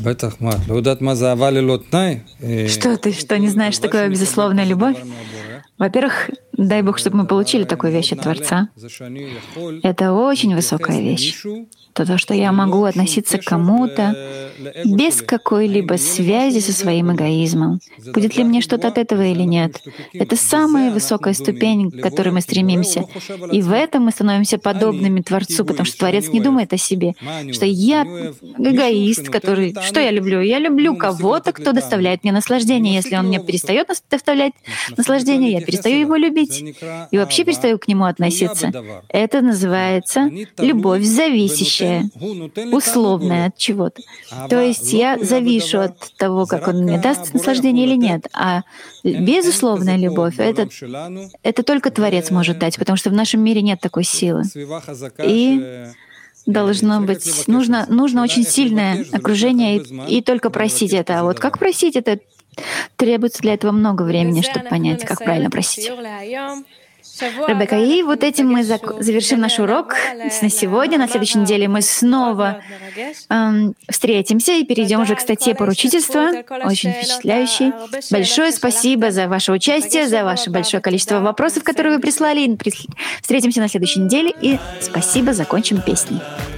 Что ты, что не знаешь, что такое безусловная любовь? Во-первых, дай Бог, чтобы мы получили такую вещь от Творца. Это очень высокая вещь. То, что я могу относиться к кому-то без какой-либо связи со своим эгоизмом. Будет ли мне что-то от этого или нет? Это самая высокая ступень, к которой мы стремимся. И в этом мы становимся подобными Творцу, потому что Творец не думает о себе, что я эгоист, который... Что я люблю? Я люблю кого-то, кто доставляет мне наслаждение. Если он мне перестает доставлять наслаждение, я перестаю его любить и вообще перестаю к нему относиться. Это называется любовь зависящая, условная от чего-то. То есть я завишу от того, как он мне даст наслаждение или нет. А безусловная любовь — это только Творец может дать, потому что в нашем мире нет такой силы. И должно быть, нужно очень сильное окружение и только просить это. А вот как просить это? Требуется для этого много времени, чтобы понять, как правильно просить. Ребекка, и вот этим мы завершим наш урок на сегодня. На следующей неделе мы снова встретимся и перейдем уже к статье поручительства, очень впечатляющей. Большое спасибо за ваше участие, за ваше большое количество вопросов, которые вы прислали. Встретимся на следующей неделе, и спасибо, закончим песней.